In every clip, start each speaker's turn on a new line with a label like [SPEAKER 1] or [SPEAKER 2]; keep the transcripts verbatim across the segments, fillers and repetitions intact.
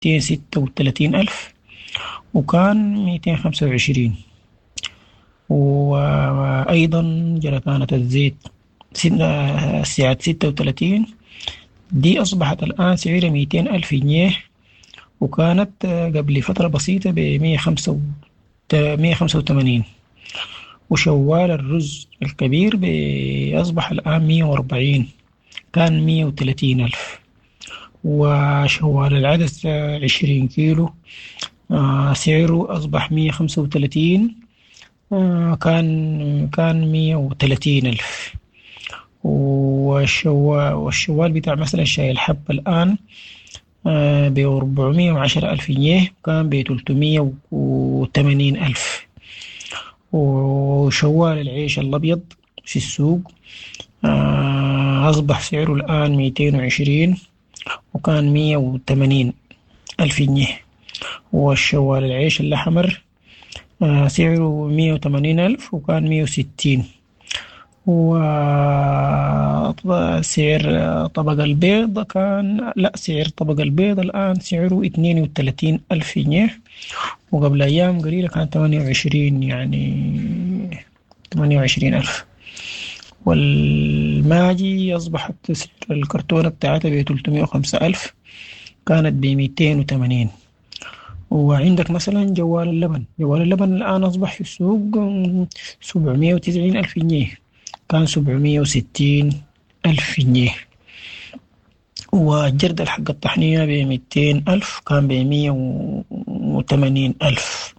[SPEAKER 1] مئتين وستة وثلاثين ألف، وكان مئتين وخمسة وعشرين. وأيضا جركانة الزيت سعة ستة وثلاثين، دي أصبحت الآن سعرها مئتين ألف جنيه، وكانت قبل فترة بسيطة بمية وخمسة وثمانين. وشوال الرز الكبير أصبح الآن مية وأربعين، كان مية وثلاثين ألف. وشوال العدس عشرين كيلو سعره أصبح مية وخمسة وثلاثين، كان كان مية وثلاثين ألف. والشوال, والشوال بتاع مثلا شاي الحب الآن بأربعمية وعشرة ألف جنيه، كان بثلاثمية وثمانين ألف. وشوال العيش الأبيض في السوق أصبح سعره الآن مئتين وعشرين، وكان مية وثمانين ألف جنيه. والشوال العيش الأحمر سعره مية وثمانين ألف، وكان مية وستين. وسعر طبق البيض كان لا سعر طبق البيض الآن سعره اثنين وثلاثين ألف جنيه، وقبل أيام قليلة كان ثمانية وعشرين، يعني ثمانية وعشرين ألف. والماجي أصبحت سعر الكرتونة بتاعتها ب ثلاثمية وخمسة ألف، كانت ب مئتين وثمانين. وعندك مثلا جوال اللبن، جوال اللبن الآن أصبح في السوق سبعمية وتسعين ألف جنيه، كان سبعمية وستين ألف جنيه. والجردل حق الطحنية بمئتين ألف، كان بمية وثمانين ألف.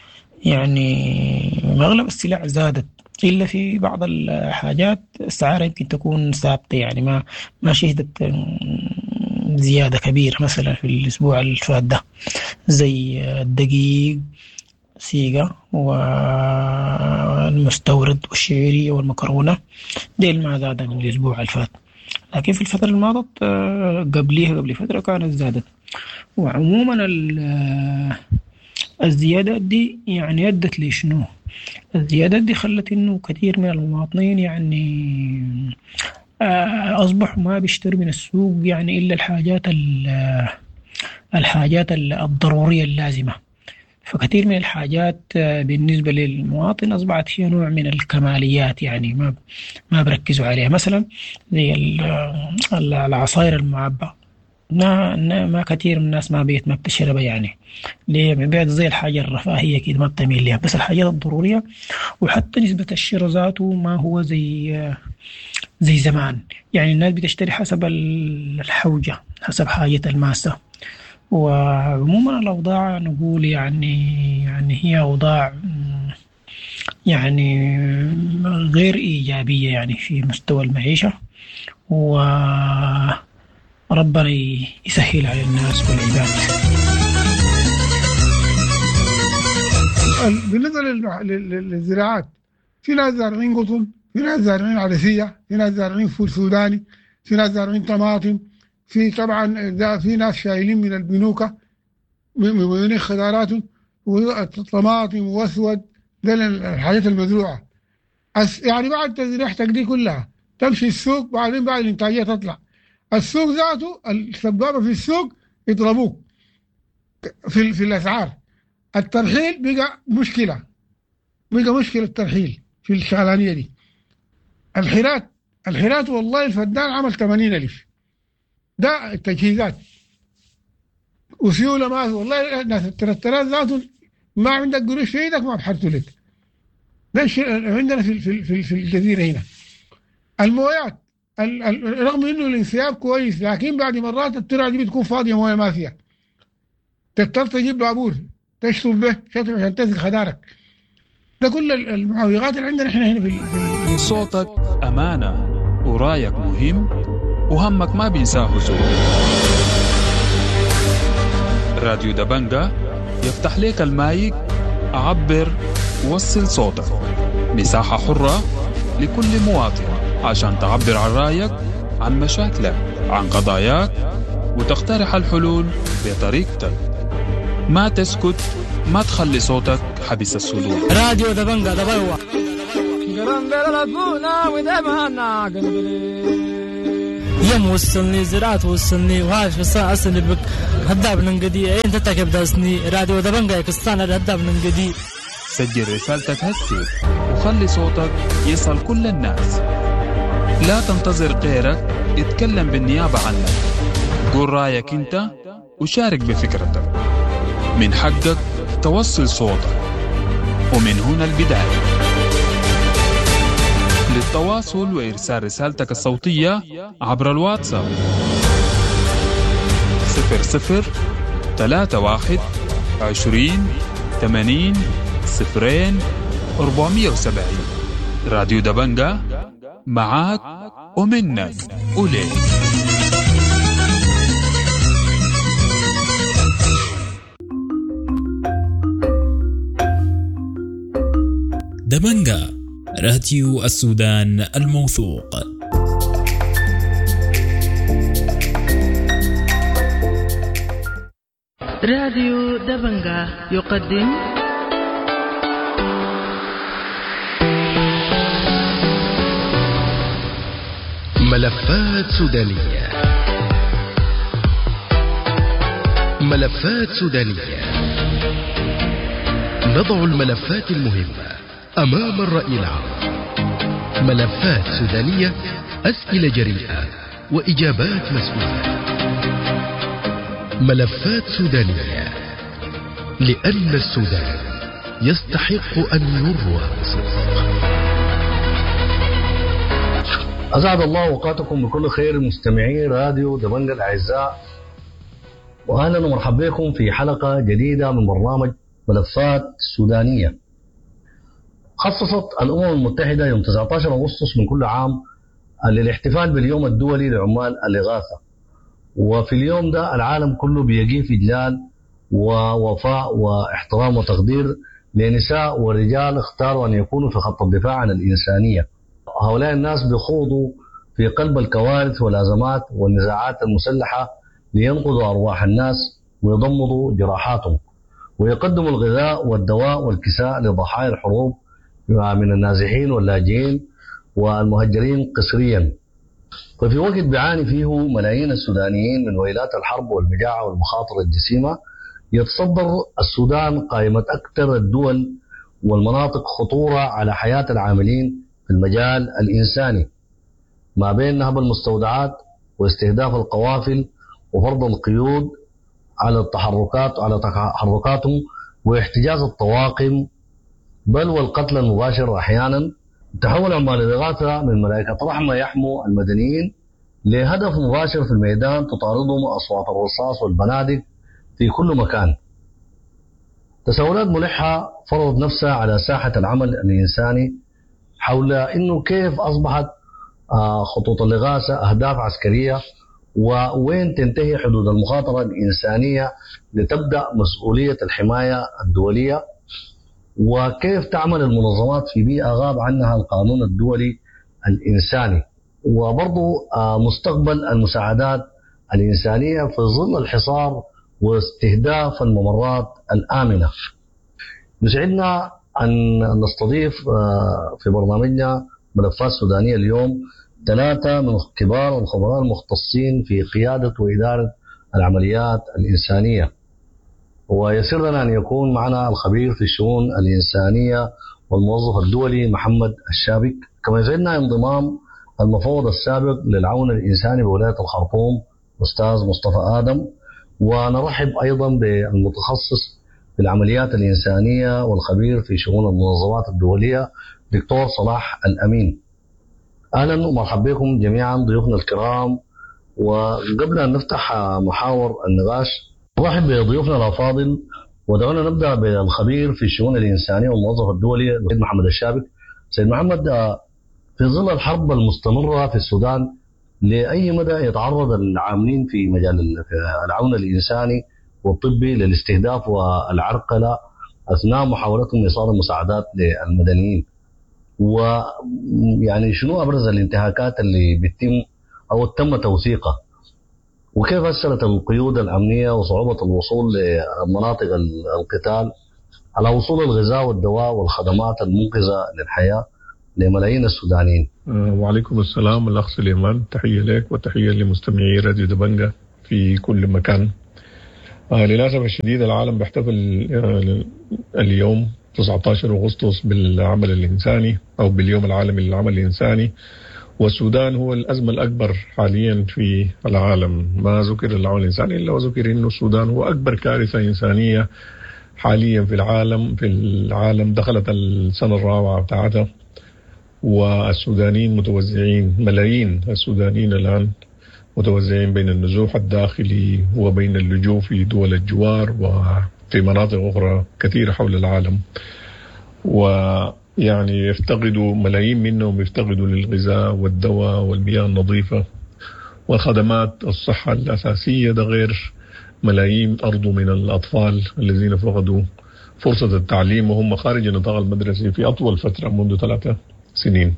[SPEAKER 1] يعني أغلب السلع زادت، إلا في بعض الحاجات السعر يمكن تكون ثابتة، يعني ما ما شهدت زيادة كبيرة. مثلا في الأسبوع الفات ده زي الدقيق سيجا والمستورد والشعيرية والمكرونة، دي ما زاد من الأسبوع الفات، لكن في الفترة الماضت قبليها قبل فترة كانت زادت. وعموما الزيادات دي يعني أدت لشنو؟ الزيادات دي خلت إنه كثير من المواطنين يعني أصبحوا ما بيشتروا من السوق يعني إلا الحاجات الحاجات الضرورية اللازمة. فكثير من الحاجات بالنسبة للمواطن أصبحت هي نوع من الكماليات، يعني ما ما بركزوا عليها. مثلا زي العصائر المعبأة، ما ما كثير من الناس ما بيت ما بتشربها، يعني ليه؟ بعد زي الحاجة الرفاهية كده ما بتميل لها، بس الحاجات الضرورية. وحتى نسبة الشراء ذاته ما هو زي زي زمان، يعني الناس بتشتري حسب الحوجة، حسب حاجة الماسة. وعموما الأوضاع نقول يعني يعني هي أوضاع يعني غير إيجابية يعني في مستوى المعيشة، وربنا يسهل على الناس والعباد.
[SPEAKER 2] بالنسبة للزراعات، في ناس زارعين قطن، في ناس زارعين عدسية، في ناس زارعين فول سوداني، في ناس زارعين طماطم، في طبعا في ناس شايلين من البنوكة من خضاراتهم وطماطم واسود، ده الحاجات المزروعة. يعني بعد تزريعتك دي كلها تمشي السوق، بعدين بعد الانتاجية تطلع السوق ذاته، السبابة في السوق يضربوك في في الأسعار. الترحيل بقى مشكلة، بقى مشكلة الترحيل في الشغلانية دي. الحيرات الحيرات والله الفدان عمل ثمانين ألف، ده التجهيزات وسيولة. ما والله ناس الترترات ذاته ما عندك قروش في ايدك ما بحرتوا لك. ده الشيء عندنا في في في الجزيرة هنا. المويات رغم انه الانسياب كويس، لكن بعد مرات الترعة دي بتكون فاضية، مويه ما فيها، تضطر تجيب بابور تشطب به شطب عشان تسقي خدارك. ده كل المعوقات اللي عندنا احنا هنا في, في
[SPEAKER 3] صوتك أمانة، ورايك مهم، وهمك ما بينساه زول. راديو دبنجة يفتح لك المايك، عبر وصل صوتك، مساحة حرة لكل مواطن عشان تعبر عن رايك، عن مشاكلك، عن قضاياك، وتقترح الحلول بطريقتك. ما تسكت، ما تخلي صوتك حبس الصدور.
[SPEAKER 4] راديو دبنجة دبوا يوم وصلني زراعة وصلني وهاش بسا أصلي بك هداب ننقدي أنت تكب داسني راديو دبنجا كستان هداب ننقدي.
[SPEAKER 3] سجل رسالتك هسي وخلي صوتك يصل كل الناس. لا تنتظر غيرك يتكلم بالنيابة عنك. قول رأيك انت وشارك بفكرتك. من حقك توصل صوتك، ومن هنا البداية. للتواصل وإرسال رسالتك الصوتية عبر الواتساب صفر صفر ثلاثة واحد عشرين ثمانين صفرين أربعمية وسبعين. راديو دبنجا معاك ومنك وليك.
[SPEAKER 5] دبنجا راديو السودان الموثوق.
[SPEAKER 6] راديو دبنجا يقدم
[SPEAKER 7] ملفات سودانية. ملفات سودانية، نضع الملفات المهمة أمام الرأي العام. ملفات سودانية، أسئلة جريئة وإجابات مسؤولة. ملفات سودانية، لأن السودان يستحق أن يروى بصدق.
[SPEAKER 8] أسعد الله أوقاتكم بكل خير مستمعي راديو دبنجا الأعزاء، وأهلا ومرحبا بكم في حلقة جديدة من برنامج ملفات سودانية. خصصت الأمم المتحدة يوم تسعة عشر أغسطس من كل عام للاحتفال باليوم الدولي لعمال الإغاثة، وفي اليوم ده العالم كله بيقف إجلال ووفاء واحترام وتقدير لنساء ورجال اختاروا أن يكونوا في خط الدفاع عن الإنسانية. هؤلاء الناس بيخوضوا في قلب الكوارث والأزمات والنزاعات المسلحة لينقذوا أرواح الناس ويضمدوا جراحاتهم، ويقدموا الغذاء والدواء والكساء لضحايا الحروب من النازحين واللاجئين والمهجرين قسريا. ففي وقت بيعاني فيه ملايين السودانيين من ويلات الحرب والمجاعة والمخاطر الجسيمة، يتصدر السودان قائمة أكثر الدول والمناطق خطورة على حياة العاملين في المجال الإنساني، ما بين نهب المستودعات واستهداف القوافل وفرض القيود على التحركات على تحركاتهم واحتجاز الطواقم بل والقتل المباشر أحيانا. تحول عمال الإغاثة من ملائكة رحمة يحموا المدنيين لهدف مباشر في الميدان تطاردهم أصوات الرصاص والبنادق في كل مكان. تساؤلات ملحة فرضت نفسها على ساحة العمل الإنساني حول إنه كيف أصبحت خطوط الإغاثة أهداف عسكرية، ووين تنتهي حدود المخاطرة الإنسانية لتبدأ مسؤولية الحماية الدولية، وكيف تعمل المنظمات في بيئة غاب عنها القانون الدولي الإنساني، وبرضو مستقبل المساعدات الإنسانية في ظل الحصار واستهداف الممرات الآمنة. يسعدنا أن نستضيف في برنامجنا ملفات سودانية اليوم ثلاثة من كبار الخبراء المختصين في قيادة وإدارة العمليات الإنسانية، ويسر لنا أن يكون معنا الخبير في الشؤون الإنسانية والموظف الدولي محمد الشابك، كما يسعدنا انضمام المفوض السابق للعون الإنساني بولاية الخرطوم أستاذ مصطفى آدم، ونرحب أيضا بالمتخصص في العمليات الإنسانية والخبير في شؤون المنظمات الدولية دكتور صلاح الأمين. أهلا ومرحبا بكم جميعا ضيوفنا الكرام. وقبل أن نفتح محاور النقاش نرحب بضيوفنا الأفاضل، ودعونا نبدأ بالخبير في الشؤون الإنسانية والموظف الدولي سيد محمد الشابك. سيد محمد، في ظل الحرب المستمرة في السودان لأي مدى يتعرض العاملين في مجال العون الإنساني والطبي للاستهداف والعرقلة أثناء محاولتهم إيصال المساعدات للمدنيين؟ ويعني شنو أبرز الانتهاكات اللي بتتم أو تم توثيقها؟ وكيف أثرت القيود الأمنية وصعوبة الوصول لمناطق القتال على وصول الغذاء والدواء والخدمات المنقذة للحياة لملايين السودانيين.
[SPEAKER 9] وعليكم السلام الأخ سليمان، تحية لك وتحية لمستمعي راديو دبنجة في كل مكان. آه للأسف الشديد العالم بيحتفل آه اليوم تسعة عشر أغسطس بالعمل الإنساني أو باليوم العالمي للعمل الإنساني، والسودان هو الأزمة الأكبر حاليا في العالم. ما ذكر العمل الإنساني إلا وذكر إنه السودان هو أكبر كارثة إنسانية حاليا في العالم. في العالم دخلت السنة الرابعة بتاعتها، والسودانيين متوزعين، ملايين السودانيين الآن متوزعين بين النزوح الداخلي وبين اللجوء في دول الجوار وفي مناطق أخرى كثيرة حول العالم. ويعني يفتقدوا ملايين منهم يفتقدوا للغذاء والدواء والمياه النظيفة وخدمات الصحة الأساسية، ده غير ملايين أرضوا من الأطفال الذين فقدوا فرصة التعليم وهم خارج النطاق المدرسي في أطول فترة منذ ثلاثة سنين.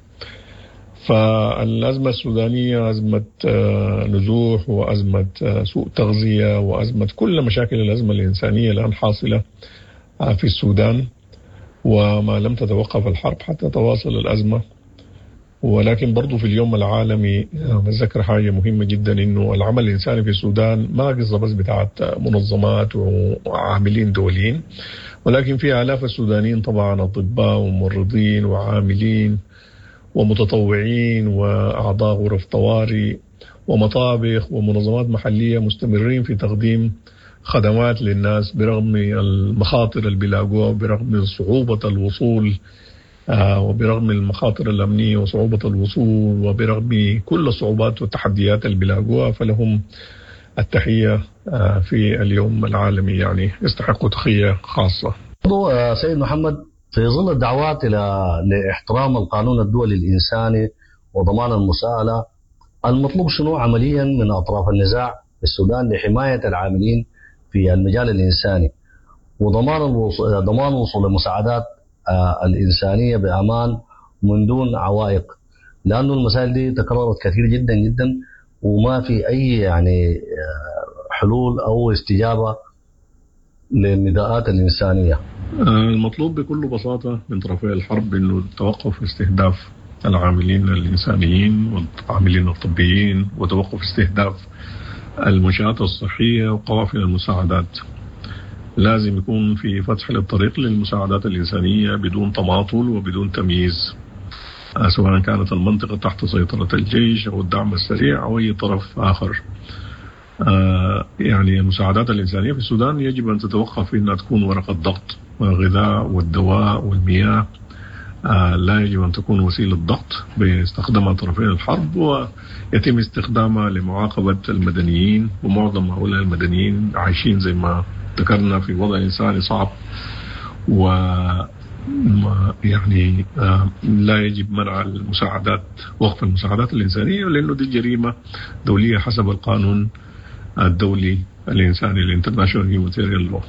[SPEAKER 9] فالأزمة السودانية أزمة نزوح وأزمة سوء تغذية وأزمة كل مشاكل الأزمة الإنسانية الآن حاصلة في السودان، وما لم تتوقف الحرب حتى تواصل الأزمة. ولكن برضو في اليوم العالمي نذكر حاجة مهمة جدا، إنه العمل الإنساني في السودان ما قصة بس بتاعت منظمات وعاملين دوليين، ولكن في آلاف السودانيين طبعا، أطباء وممرضين وعاملين ومتطوعين وأعضاء غرف طوارئ ومطابخ ومنظمات محلية مستمرين في تقديم خدمات للناس برغم المخاطر اللي بيلاقوها، برغم صعوبة الوصول آه وبرغم المخاطر الأمنية وصعوبة الوصول وبرغم كل الصعوبات والتحديات اللي بيلاقوها، فلهم التحية آه في اليوم العالمي، يعني يستحقوا تحية خاصة.
[SPEAKER 8] سيد محمد، في ظل الدعوات إلى لاحترام القانون الدولي الإنساني وضمان المساءلة، المطلوب شنو عمليا من أطراف النزاع في السودان لحماية العاملين في المجال الإنساني وضمان الوصول ضمان وصول المساعدات الإنسانية بأمان من دون عوائق، لأنه المسائل دي تكررت كثير جدا جدا وما في أي يعني حلول أو استجابة للنداءات الإنسانية.
[SPEAKER 9] المطلوب بكل بساطة من طرفي الحرب إنه توقف استهداف العاملين الإنسانيين والعاملين الطبيين، وتوقف استهداف المنشآت الصحية وقوافل المساعدات. لازم يكون في فتح للطريق للمساعدات الإنسانية بدون تماطل وبدون تمييز، سواء كانت المنطقة تحت سيطرة الجيش أو الدعم السريع أو أي طرف آخر. يعني المساعدات الإنسانية في السودان يجب أن تتوقف في أنها تكون ورقة ضغط، والغذاء والدواء والمياه لا يجب أن تكون وسيلة ضغط باستخدامها طرفين الحرب ويتم استخدامها لمعاقبة المدنيين، ومعظم هؤلاء المدنيين عايشين زي ما ذكرنا في وضع إنساني صعب، و يعني لا يجب منع المساعدات، وقف المساعدات الإنسانية، لأنه دي جريمة دولية حسب القانون الدولي الإنساني الانترناشونال هيومانيتيريان لو.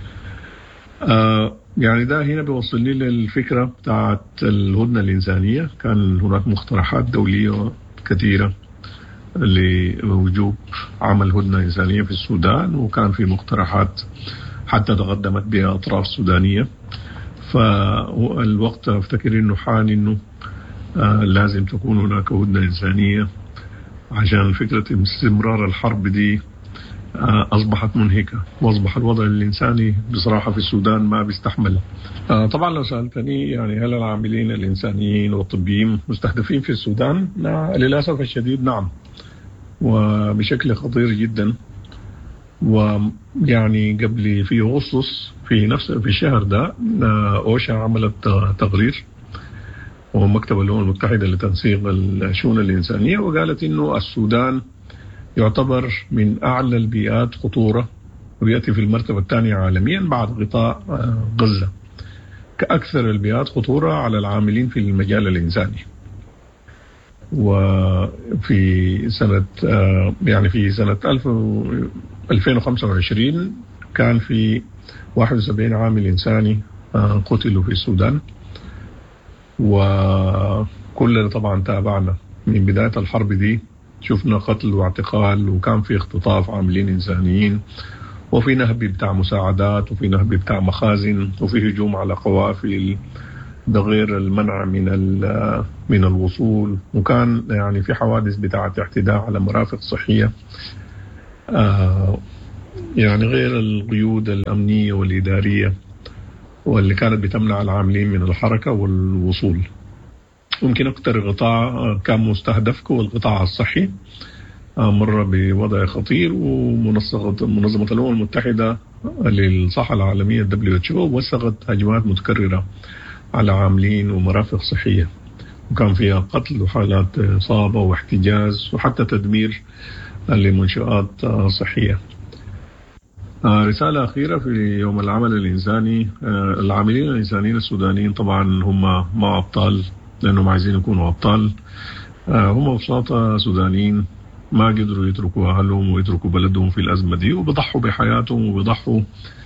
[SPEAKER 9] يعني ده هنا بيوصلني للفكرة بتاعت الهدنة الإنسانية. كان هناك مقترحات دولية كثيرة لوجوب عمل هدنة إنسانية في السودان، وكان في مقترحات حتى تقدمت بها أطراف سودانية. فالوقت أفتكر إنه حان إنه آه لازم تكون هناك هدنة إنسانية، عشان فكرة استمرار الحرب دي آه أصبحت منهكة، وأصبح الوضع الإنساني بصراحة في السودان ما بيستحمل. آه طبعا لو سألتني يعني هل العاملين الإنسانيين والطبيين مستهدفين في السودان؟ للأسف الشديد نعم، وبشكل خطير جدا. ويعني قبل في أغسطس في نفس في الشهر ده أوشا عملت تقرير، ومكتب الأمم المتحدة لتنسيق الشؤون الإنسانية، وقالت إنه السودان يعتبر من أعلى البيئات خطورة، ويأتي في المرتبة الثانية عالميا بعد غطاء غزة كأكثر البيئات خطورة على العاملين في المجال الإنساني. وفي سنة يعني في سنة ألفين وخمسة وعشرين كان في واحد وسبعين عامل إنساني قتلوا في السودان، وكلنا طبعا تابعنا من بداية الحرب دي، شفنا قتل واعتقال، وكان في اختطاف عاملين إنسانيين، وفي نهب بتاع مساعدات، وفي نهب بتاع مخازن، وفي هجوم على قوافل ده غير المنع من من الوصول، وكان يعني في حوادث بتاعة اعتداء على مرافق صحية، آه يعني غير القيود الأمنية والإدارية واللي كانت بتمنع العاملين من الحركة والوصول. ممكن أكثر قطاع كان مستهدف هو القطاع الصحي، مر بوضع خطير، ومنظمة الأمم المتحدة للصحة العالمية دبليو اتش او وثقت هجمات متكررة على عاملين ومرافق صحية، وكان فيها قتل وحالات إصابة واحتجاز وحتى تدمير لمنشآت صحية. رسالة أخيرة في يوم العمل الإنساني، العاملين الإنسانيين السودانيين طبعا هم ما أبطال لأنهم عايزين يكونوا أبطال، هم ببساطة سودانيين ما قدروا يتركوا أهلهم ويتركوا بلدهم في الأزمة دي، وبيضحوا بحياتهم وبيضحوا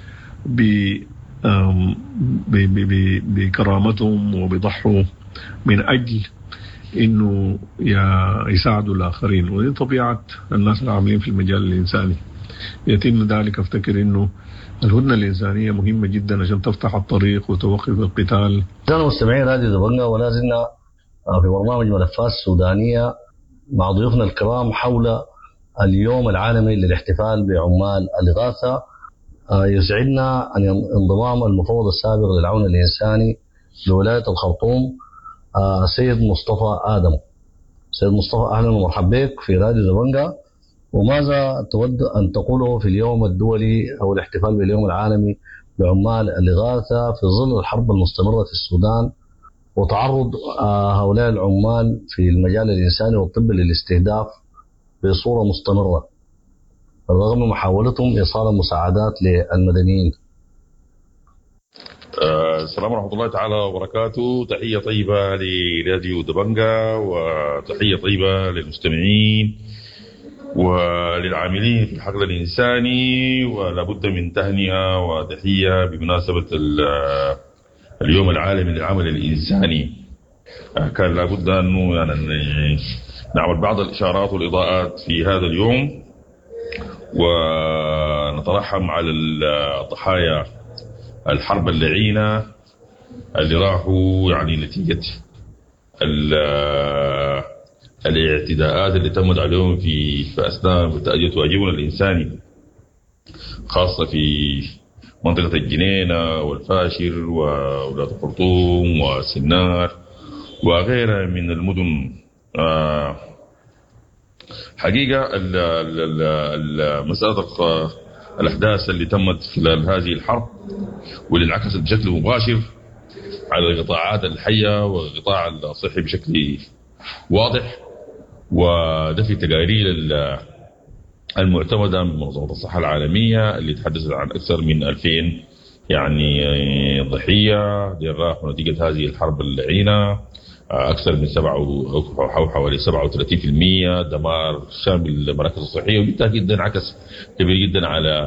[SPEAKER 9] بكرامتهم وبيضحوا من أجل إنه يساعدوا الآخرين، ودي طبيعة الناس العاملين في المجال الإنساني. يتم ذلك أفتكر إنه الهدنة الإنسانية مهمة جدا عشان تفتح الطريق وتوقف القتال.
[SPEAKER 8] أنا مستمعين راديو دبنجة، ولا زلنا في برنامج ملفات السودانية مع ضيوفنا الكرام حول اليوم العالمي للاحتفال بعمال الإغاثة. يسعدنا أن انضمام المفوض السابق للعون الإنساني لولاية الخرطوم سيد مصطفى آدم. سيد مصطفى، أهلا ومرحبا بك في راديو دبنجة. وماذا تود أن تقوله في اليوم الدولي أو الاحتفال باليوم العالمي لعمال الإغاثة في ظل الحرب المستمرة في السودان وتعرض هؤلاء العمال في المجال الإنساني والطبي للاستهداف بصورة مستمرة رغم محاولتهم إيصال المساعدات للمدنيين؟
[SPEAKER 10] آه السلام ورحمة الله تعالى وبركاته. تحية طيبة لراديو دبنجة، وتحية طيبة للمستمعين وللعاملين في الحقل الإنساني، ولا بد من تهنئة وتحية بمناسبة اليوم العالمي للعمل الإنساني. كان لابد أنه يعني نعمل بعض الإشارات والإضاءات في هذا اليوم، ونترحم على الضحايا الحرب اللعينة اللي راحوا يعني نتيجة الاعتداءات اللي تمت عليهم في في أثناء تأدية واجبنا الإنساني، خاصة في منطقة الجنينة والفاشر وولاية الخرطوم وسنار وغيرها من المدن. آه حقيقة مسألة الأحداث اللي تمت خلال هذه الحرب واللي انعكست بشكل مباشر على القطاعات الحية والقطاع الصحي بشكل واضح، وده في تقارير المعتمدة من منظمة الصحة العالمية اللي تحدثت عن أكثر من ألفين يعني ضحية راحوا نتيجة هذه الحرب اللعينة، أكثر من سبعة أو حوالي سبعة وثلاثين بالمئة دمار شامل المراكز الصحية، وبالتأكيد ده انعكس كبير جدا على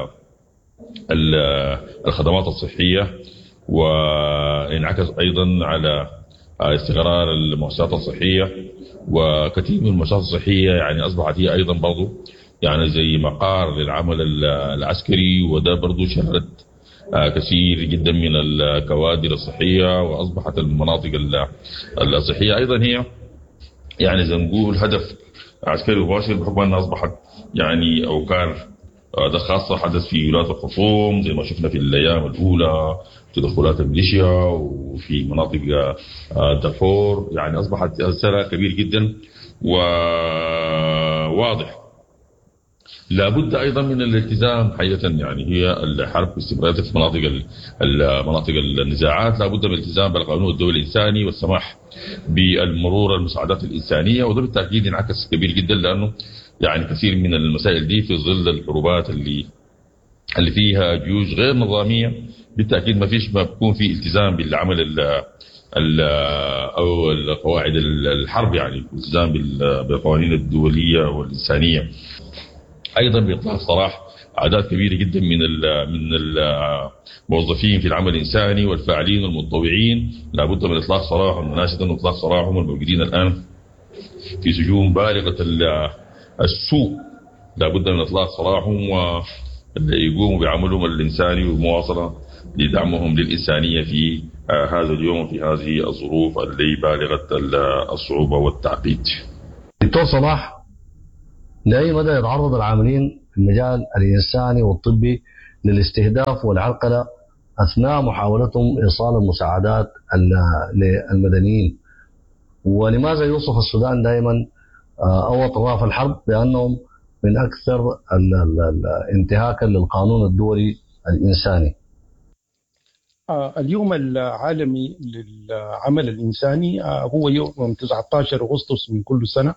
[SPEAKER 10] الخدمات الصحية، وانعكس أيضا على استقرار المؤسسات الصحية. وكثير من المؤسسات الصحية يعني أصبحت هي أيضا برضو يعني زي مقار للعمل العسكري، وده برضو شهدت كثير جدا من الكوادر الصحية، وأصبحت المناطق الصحية أيضا هي يعني زي نقول هدف عسكري مباشر، بحكم أنها أصبحت يعني أو كان ده خاصة حدث في ولاية الخرطوم زي ما شفنا في الأيام الأولى تدخلات الميليشيا، وفي مناطق دارفور يعني أصبحت رسالة كبير جدا وواضح. لابد أيضا من الالتزام حقيقة، يعني هي الحرب استمرارية في مناطق مناطق النزاعات، لابد من الالتزام بالقانون الدولي الإنساني والسماح بالمرور المساعدات الإنسانية، وده بالتأكيد انعكس كبير جدا لأنه يعني كثير من المسائل دي في ظل الحروبات اللي اللي فيها جيوش غير نظامية، بالتأكيد ما فيش ما بيكون في التزام بالعمل ال ال أو القواعد الحرب، يعني التزام بالقوانين الدولية والإنسانية. أيضا بإطلاق سراح أعداد كبيرة جدا من من الموظفين في العمل الإنساني والفاعلين والمتطوعين، لابد من إطلاق سراحهم مناشدة إطلاق سراحهم الموجودين الآن في سجون بالغة السوء، لابد من إطلاق سراحهم يقوموا بعملهم الإنساني والمواصلة لدعمهم للإنسانية في هذا اليوم في هذه الظروف اللي بالغة الصعوبة والتعقيد.
[SPEAKER 8] دكتور صلاح، لأي مدى يتعرض العاملين في المجال الإنساني والطبي للاستهداف والعرقلة أثناء محاولتهم إيصال المساعدات للمدنيين؟ ولماذا يوصف السودان دائما أو أطراف الحرب بأنهم من أكثر انتهاكا للقانون الدولي الإنساني؟
[SPEAKER 11] اليوم العالمي للعمل الإنساني هو يوم تسعة عشر أغسطس من كل سنة،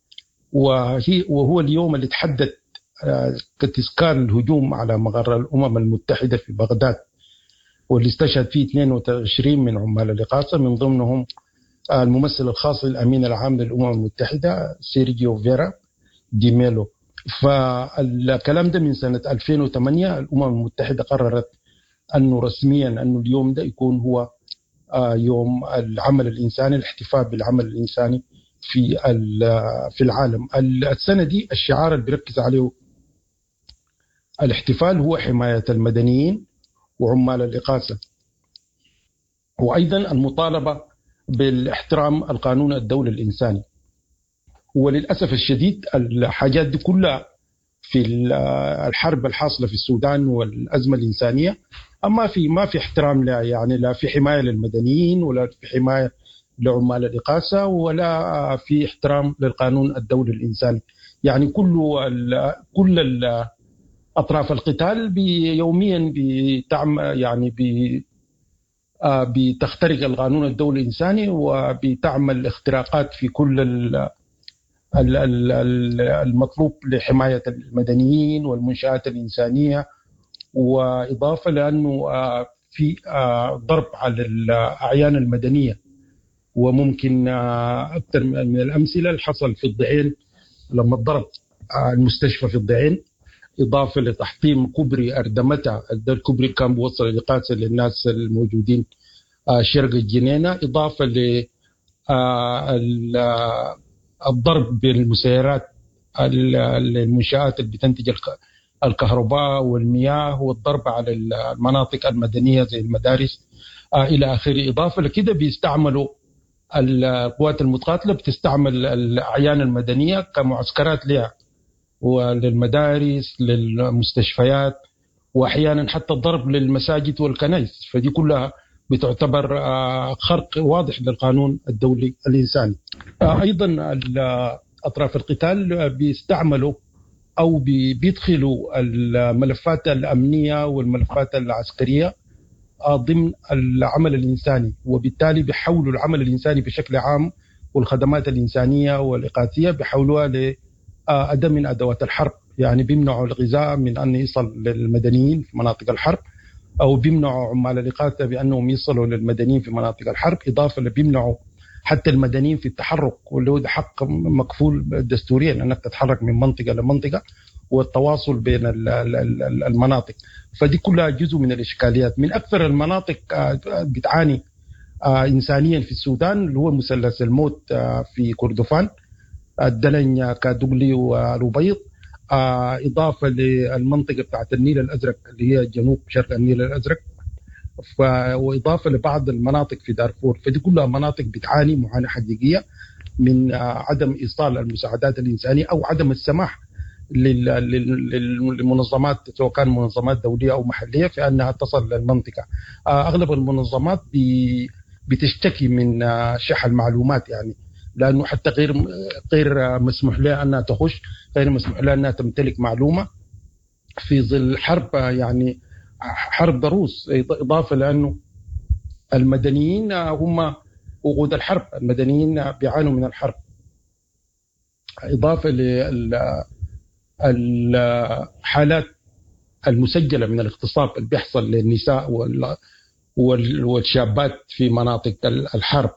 [SPEAKER 11] وهو اليوم اللي تحدد كتذكار الهجوم على مقر الأمم المتحدة في بغداد، واللي استشهد فيه اثنين وعشرين من عمال الإغاثة، من ضمنهم الممثل الخاص للأمين العام للأمم المتحدة سيرجيو فيرا دي ميلو. فالكلام ده من سنة ألفين وثمانية الأمم المتحدة قررت أنه رسميا أنه اليوم ده يكون هو يوم العمل الإنساني، الاحتفال بالعمل الإنساني في في العالم. السنة دي الشعار اللي بيركز عليه الاحتفال هو حماية المدنيين وعمال الإغاثة، وأيضا المطالبة بالاحترام القانون الدولي الإنساني. وللأسف الشديد الحاجات دي كلها في الحرب الحاصلة في السودان والأزمة الإنسانية أما في ما في احترام لا يعني لا في حماية للمدنيين ولا في حماية لعمال الإغاثة ولا في احترام للقانون الدولي الإنساني. يعني كل ال كل ال أطراف القتال يوميا بتعمل يعني بتخترق القانون الدولي الإنساني وبتعمل اختراقات في كل المطلوب لحماية المدنيين والمنشآت الإنسانية، وإضافة لأنه في ضرب على الأعيان المدنية. وممكن أكثر من الأمثلة اللي حصل في الضعين لما ضرب المستشفى في الضعين، إضافة لتحطيم كوبري أردمتة، الكوبري كان بيوصل الإغاثة للناس الموجودين شرق الجنينة، إضافة ل الضرب بالمسيرات المنشآت اللي بتنتج الكهرباء والمياه، والضرب على المناطق المدنية زي المدارس إلى آخره. إضافة لكده بيستعملوا القوات المتقاتلة بتستعمل الأعيان المدنية كمعسكرات لها وللمدارس للمستشفيات، وأحيانا حتى الضرب للمساجد والكنائس. فدي كلها بتعتبر خرق واضح للقانون الدولي الإنساني. أيضا أطراف القتال بيستعملوا أو بيدخلوا الملفات الأمنية والملفات العسكرية ضمن العمل الإنساني، وبالتالي بيحولوا العمل الإنساني بشكل عام والخدمات الإنسانية والإغاثية بيحولوها لأداة من أدوات الحرب. يعني بيمنعوا الغذاء من أن يصل للمدنيين في مناطق الحرب، أو بيمنعوا عمال الإغاثة بأنهم يصلوا للمدنيين في مناطق الحرب، إضافة لبيمنعوا حتى المدنيين في التحرك، واللي هو حق مكفول دستوريا أنك تتحرك من منطقة لمنطقة والتواصل بين المناطق. فدي كلها جزء من الإشكاليات. من أكثر المناطق بتعاني إنسانيا في السودان اللي هو مثلث الموت في كردفان، الدلنيا، كادوغلي، والأبيض، إضافة للمنطقة بتاعت النيل الأزرق اللي هي جنوب شرق النيل الأزرق، وإضافة لبعض المناطق في دارفور. فدي كلها مناطق بتعاني معاناة حقيقية من عدم إيصال المساعدات الإنسانية أو عدم السماح للمنظمات سواء كان منظمات دولية أو محلية في أنها تصل للمنطقة. أغلب المنظمات بتشتكي من شح المعلومات، يعني لأنه حتى غير غير مسموح لها أنها تخش، غير مسموح لها أنها تمتلك معلومة في ظل حرب، يعني حرب ضروس. إضافة لأنه المدنيين هم وقود الحرب، المدنيين بيعانوا من الحرب. إضافة للحالات المسجلة من الاغتصاب اللي بيحصل للنساء والشابات في مناطق الحرب،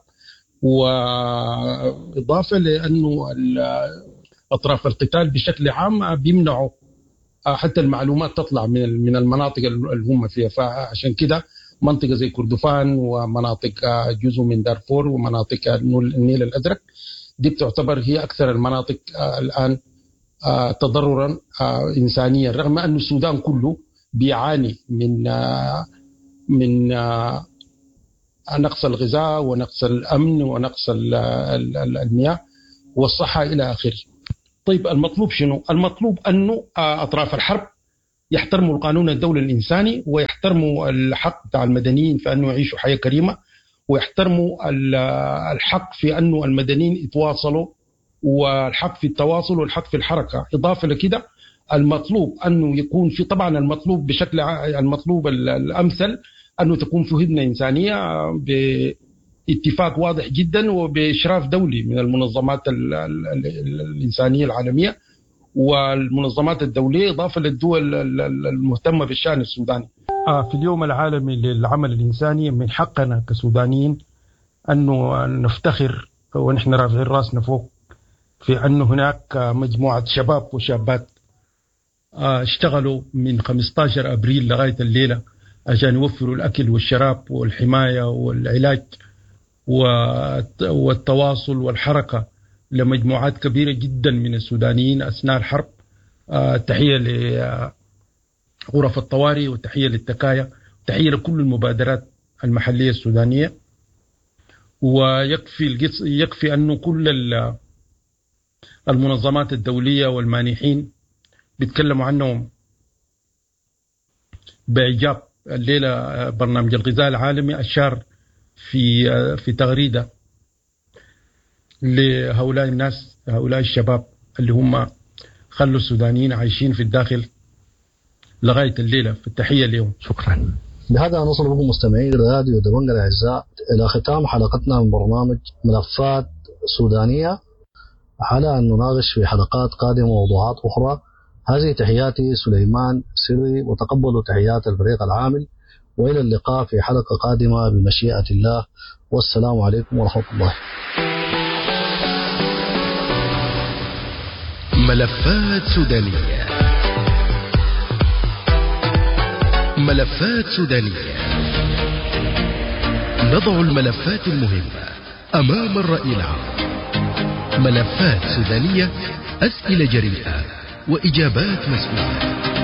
[SPEAKER 11] وإضافة لأنه أطراف القتال بشكل عام بيمنعوا حتى المعلومات تطلع من من المناطق اللي هم فيها. فعشان كده منطقة زي كردفان ومناطق جزء من دارفور ومناطق النيل الأزرق دي بتعتبر هي أكثر المناطق الآن تضررا إنسانيا، رغم أن السودان كله بيعاني من من نقص الغذاء ونقص الأمن ونقص المياه والصحة إلى آخره. طيب المطلوب شنو؟ المطلوب أنه أطراف الحرب يحترموا القانون الدولي الإنساني، ويحترموا الحق بتاع المدنيين في أنه يعيشوا حياة كريمة، ويحترموا الحق في أنه المدنيين يتواصلوا، والحق في التواصل والحق في الحركة. إضافة لكده المطلوب أنه يكون في، طبعا المطلوب بشكل المطلوب الأمثل أنه تكون في هدنة إنسانية باتفاق واضح جدا وبإشراف دولي من المنظمات الإنسانية العالمية والمنظمات الدولية، إضافة للدول المهتمة بالشأن السوداني. في اليوم العالمي للعمل الإنساني من حقنا كسودانيين أنه نفتخر ونحن رافعين راسنا فوق في أن هناك مجموعة شباب وشابات اشتغلوا من خمسة عشر أبريل لغاية الليلة عشان يوفروا الأكل والشراب والحماية والعلاج والتواصل والحركة لمجموعات كبيرة جدا من السودانيين أثناء الحرب. تحية لغرف الطوارئ وتحية للتكايا وتحية لكل المبادرات المحلية السودانية. ويكفي يكفي أنه كل المنظمات الدولية والمانحين بيتكلموا عنهم بإعجاب. الليلة برنامج الغذاء العالمي أشار في في تغريدة لهؤلاء الناس، هؤلاء الشباب اللي هم خلوا السودانيين عايشين في الداخل لغاية الليلة. في التحية اليوم.
[SPEAKER 8] شكرا. بهذا نصل بكم مستمعي راديو دبنجة الأعزاء إلى ختام حلقتنا من برنامج ملفات سودانية، على أن نناقش في حلقات قادمة موضوعات أخرى. هذه تحياتي سليمان سري، وتقبلوا تحيات الفريق العامل، وإلى اللقاء في حلقة قادمة بمشيئة الله، والسلام عليكم ورحمة الله.
[SPEAKER 7] ملفات سودانية. ملفات سودانية، نضع الملفات المهمة أمام الرأي العام. ملفات سودانية، أسئلة جريئة وإجابات مسؤولة.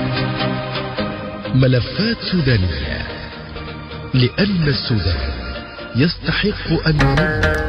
[SPEAKER 7] ملفات سودانية، لأن السودان يستحق أن